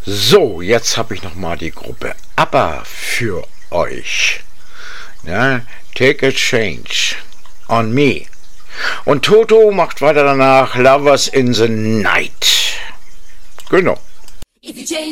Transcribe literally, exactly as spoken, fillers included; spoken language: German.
So, jetzt habe ich nochmal die Gruppe ABBA für euch. Ja, Take a Change on Me. Und Toto macht weiter danach Lovers in the Night. Genau.